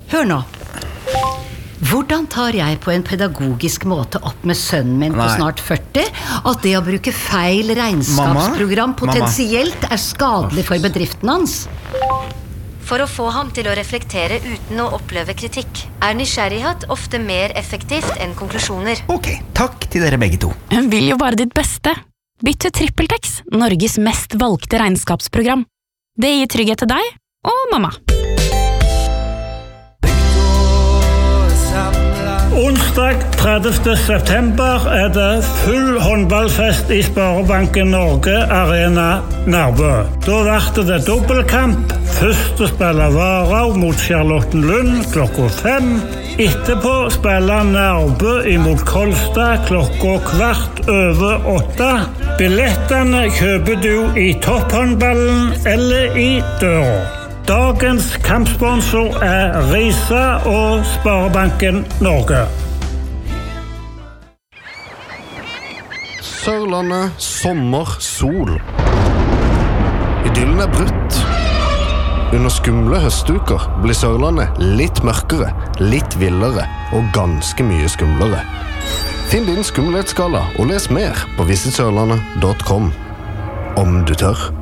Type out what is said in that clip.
Hør nå. Hvordan tar jeg på en pedagogisk måte opp med sønnen min på snart 40 at det å bruke feil regnskapsprogram potensielt skadelig for bedriften hans? For å få ham til å reflektere uten å oppleve kritikk, nysgjerrighet ofte mer effektivt enn konklusjoner. Ok, takk til dere begge to. Hun vil jo bare ditt beste. Bytt til TrippelTex, Norges mest valgte regnskapsprogram. Det gir trygghet til deg og mamma. Onsdag 30. september det full håndballfest I Sparebanken Norge Arena Nærbø. Da varte det dobbeltkamp. Første spiller Varau mot Charlottenlund klokka 5. Etterpå spiller Nærbø imot Kolstad klokka 7:15. Billettene kjøper du I topphåndballen eller I døra. Dagens kampsponsor Risa og Sparebanken Norge. Sørlandet, sommer, sol. Idyllen brutt. Under skumle høstuker blir Sørlandet litt mørkere, litt villere og ganske mye skumlere. Finn din skumlighetsskala og les mer på visitsørlandet.com. Om du tør.